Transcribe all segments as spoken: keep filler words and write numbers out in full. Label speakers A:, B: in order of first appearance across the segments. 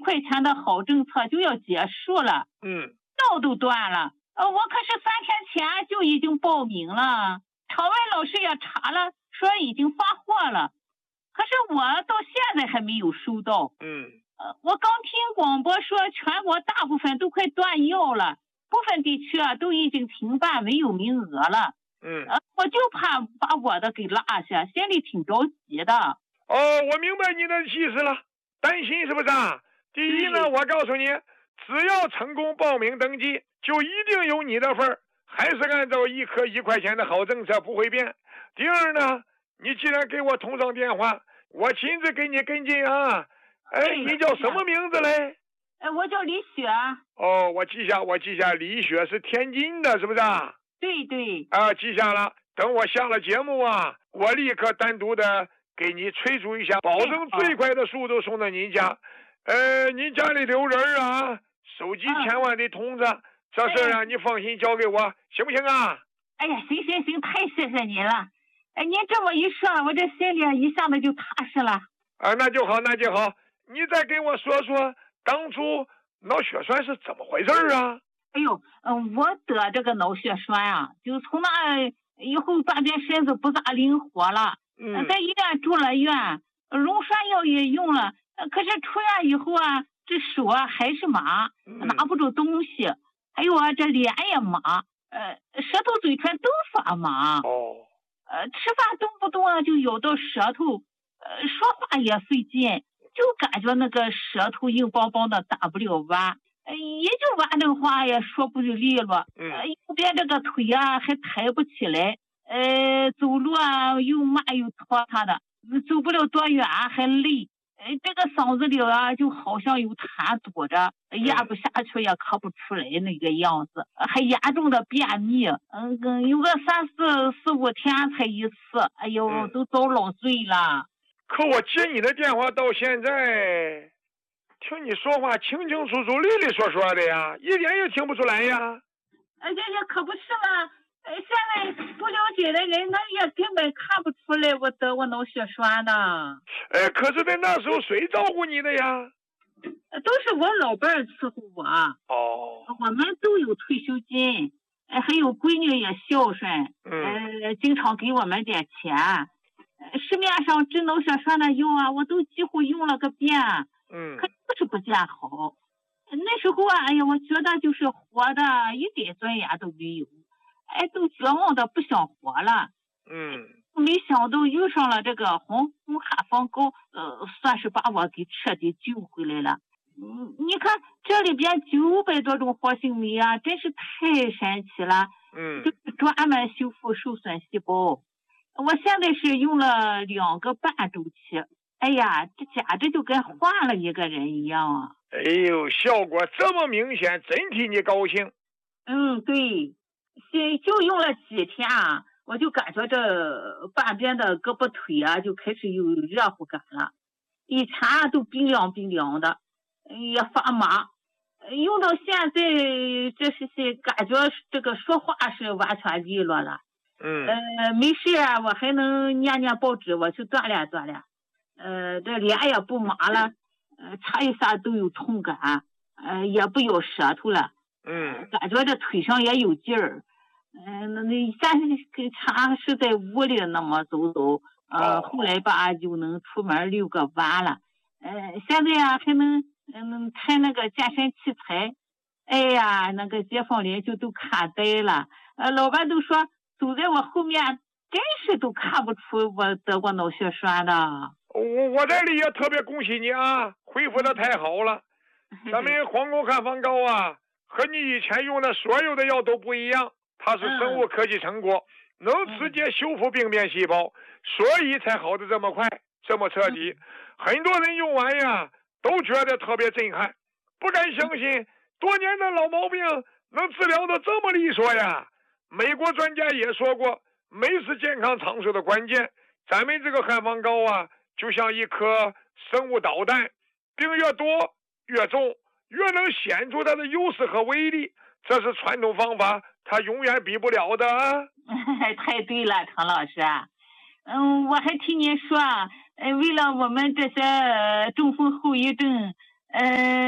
A: 块钱的好政策就要结束了，
B: 嗯，
A: 道都断了。呃，我可是三天前就已经报名了，场外老师也查了，说已经发货了，可是我到现在还没有收到。
B: 嗯，
A: 呃，我刚听广播说全国大部分都快断药了，部分地区啊都已经停办，没有名额了。
B: 嗯，
A: 呃，我就怕把我的给落下，心里挺着急的。
B: 哦，我明白你的意思了，担心是不是啊？第一呢，我告诉你，只要成功报名登记，就一定有你的份儿，还是按照一颗一块钱的好政策不会变。第二呢，你既然给我通上电话，我亲自给你跟进啊。哎，你叫什么名字嘞？
A: 哎，我叫李雪。
B: 哦，我记下，我记下，李雪是天津的，是不是啊？
A: 对对。
B: 啊，记下了。等我下了节目啊，我立刻单独的给你催促一下，保证最快的速度送到您家。呃，您家里留人啊，手机千万得通着，这事啊，你放心交给我，行不行啊？
A: 哎呀，行行行，太谢谢您了。哎，您这么一说，我这心里一下子就踏实了。
B: 啊，那就好，那就好。你再给我说说当初脑血栓是怎么回事啊？
A: 哎呦，嗯，我得这个脑血栓啊，就从那以后半边身子不咋灵活了。
B: 嗯，
A: 在医院住了院，溶栓药也用了，可是出院以后啊，这手啊还是麻，拿不住东西，还有啊这脸也麻，呃，舌头嘴唇都发麻。
B: 哦，
A: 呃，吃饭动不动啊就咬到舌头，呃，说话也费劲，就感觉那个舌头硬邦邦的打不了弯，呃，也就完整话也说不利落。
B: 嗯，
A: 呃，右边这个腿啊还抬不起来，呃，走路啊又慢又拖沓的，走不了多远还累。呃，这个嗓子里啊就好像有痰堵着，咽不下去也咳不出来那个样子，还严重的便秘。嗯嗯，有个三四四五天才一次，哎呦，
B: 嗯、
A: 都遭老罪了。
B: 可我接你的电话到现在，听你说话清清楚楚、利利索索的呀，一点也听不出来呀。
A: 哎呀呀，可不是嘛！呃，现在不了解的人，他也根本看不出来我得过脑血栓的。
B: 哎，可是在那时候谁照顾你的呀？
A: 都是我老伴儿伺候我。
B: 哦，
A: 我们都有退休金，呃，还有闺女也孝顺，
B: 嗯，
A: 呃，经常给我们点钱。呃，市面上治脑血栓的药啊，我都几乎用了个遍，
B: 嗯，
A: 可就是不见好。那时候啊，哎呀，我觉得就是活的一点尊严都没有，哎，都绝望的不想活了。
B: 嗯，
A: 没想到遇上了这个红红汉方膏，呃，算是把我给彻底救回来了。嗯，你看这里边九百多种活性酶啊，真是太神奇了。
B: 嗯，
A: 就是专门修复受损细胞。我现在是用了两个半周期，哎呀，这简直就跟换了一个人一样啊！
B: 哎呦，效果这么明显，真替你高兴。
A: 嗯，对，先就用了几天啊，我就感觉这半边的胳膊腿啊就开始有热乎感了，以前啊都冰凉冰凉的，也发麻。用到现在，这是是感觉这个说话是完全利落了。
B: 嗯，
A: 呃，没事啊，我还能念念报纸，我去锻炼锻炼。呃，这脸也不麻了，呃，擦一下都有痛感，呃，也不咬舌头了。
B: 嗯，
A: 感觉这腿上也有劲儿。嗯、呃，那那现在跟常是在屋里那么走走，呃，
B: 哦、
A: 后来吧就能出门遛个弯了。呃，现在啊还能嗯抬那个健身器材，哎呀，那个街坊邻居都看呆了。呃，老板都说走在我后面，真是都看不出我得过脑血栓的。
B: 我我这里也特别恭喜你啊，恢复的太好了。咱们黄宫汉方膏啊，和你以前用的所有的药都不一样，它是生物科技成果，嗯、能直接修复病变细胞，所以才好的这么快，这么彻底。很多人用完呀，都觉得特别震撼，不敢相信多年的老毛病能治疗的这么利索呀。美国专家也说过，酶是健康长寿的关键。咱们这个汉方膏啊，就像一颗生物导弹，病越多越重，越能显出它的优势和威力，这是传统方法它永远比不了的啊。
A: 太对了，唐老师。嗯，我还听您说，呃，为了我们这些、呃、中风后遗症，呃，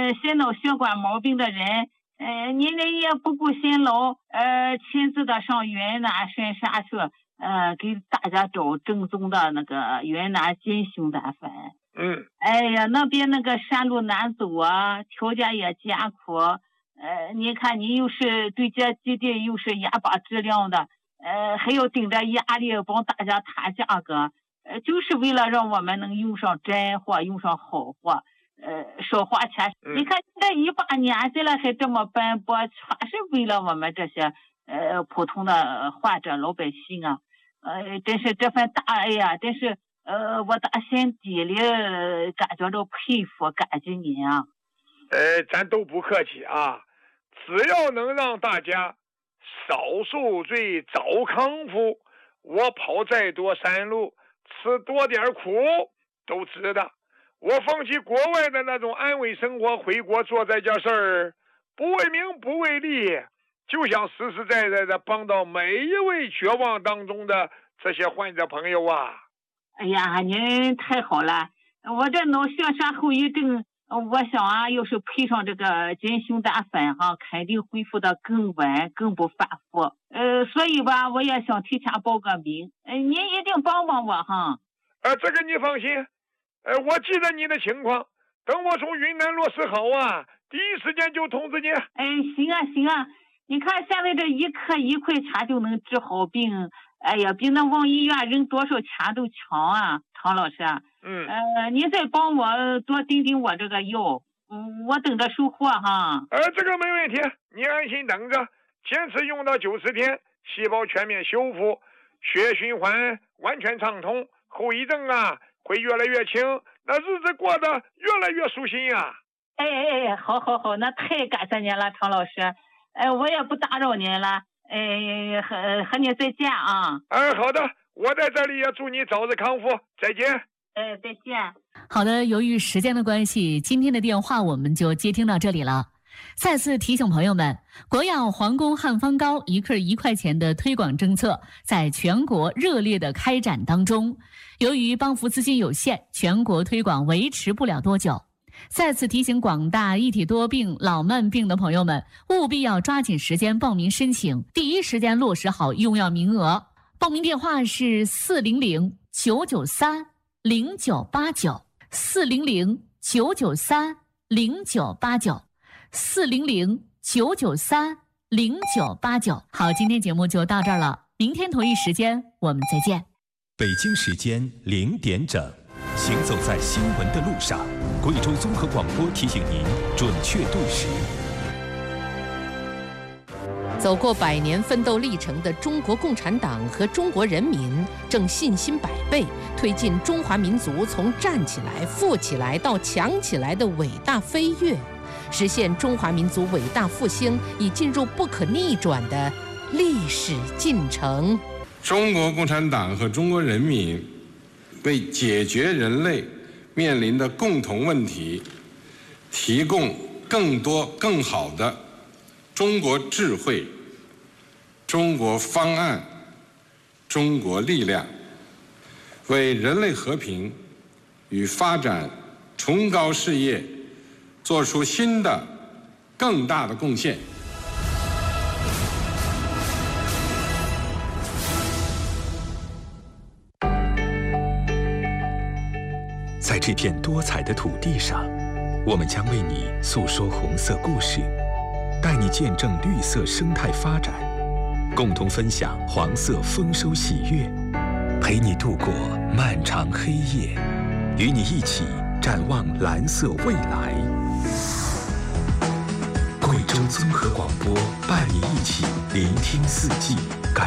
A: 呃心脑血管毛病的人，呃你呢也不顾辛劳，呃亲自的上云南深山去，呃给大家找正宗的那个云南金熊胆粉。
B: 嗯，
A: 哎呀，那边那个山路难走啊，条件也艰苦。呃，你看你又是对接基地，又是研发质量的，呃，还要顶着压力帮大家谈价格，呃，就是为了让我们能用上真货，用上好货，呃，少花钱。
B: 嗯、
A: 你看这一把年纪了还这么奔波，全是为了我们这些呃普通的患者老百姓啊，呃，真是这份大爱呀、啊，真是。呃，我打心底里感觉到佩服感激您啊！
B: 呃，咱都不客气啊，只要能让大家少受罪、早康复，我跑再多山路，吃多点苦都值得。我放弃国外的那种安稳生活，回国做这件事儿，不为名不为利，就想实实在在的帮到每一位绝望当中的这些患者朋友啊！
A: 哎呀，您太好了！我这脑血栓后遗症，我想啊，要是配上这个金熊胆粉哈，肯定恢复的更稳，更不反复。呃，所以吧，我也想提前报个名，呃，您一定帮帮我哈。
B: 呃，这个你放心，呃，我记得你的情况，等我从云南落实好啊，第一时间就通知你。
A: 哎，行啊行啊，你看现在这一克一块钱就能治好病。哎呀，比那往医院扔多少钱都强啊，常老师。
B: 嗯。
A: 呃，你再帮我多盯盯我这个药，嗯，我等着收货哈。
B: 呃，这个没问题，你安心等着，坚持用到九十天，细胞全面修复，血液循环完全畅通，后遗症啊会越来越轻，那日子过得越来越舒心呀、啊。
A: 哎哎哎，好好好，那太感谢您了，常老师。哎，我也不打扰您了。哎，和和你再见啊！
B: 哎，好的，我在这里也祝你早日康复，再见。
A: 哎，再见。
C: 好的，由于时间的关系，今天的电话我们就接听到这里了。再次提醒朋友们，国药皇宫汉方膏一克一块钱的推广政策在全国热烈的开展当中。由于帮扶资金有限，全国推广维持不了多久。再次提醒广大一体多病、老慢病的朋友们，务必要抓紧时间报名申请，第一时间落实好用药名额。报名电话是四零零九九三零九八九，四零零九九三零九八九，四零零九九三零九八九。好，今天节目就到这儿了，明天同一时间我们再见。
D: 北京时间零点整。行走在新闻的路上，贵州综合广播提醒您准确对时。
E: 走过百年奋斗历程的中国共产党和中国人民正信心百倍，推进中华民族从站起来、富起来到强起来的伟大飞跃，实现中华民族伟大复兴已进入不可逆转的历史进程。
F: 中国共产党和中国人民为解决人类面临的共同问题，提供更多更好的中国智慧、中国方案、中国力量，为人类和平与发展崇高事业做出新的、更大的贡献。
D: 在这片多彩的土地上，我们将为你诉说红色故事，带你见证绿色生态发展，共同分享黄色丰收喜悦，陪你度过漫长黑夜，与你一起展望蓝色未来。贵州综合广播伴你一起聆听四季，感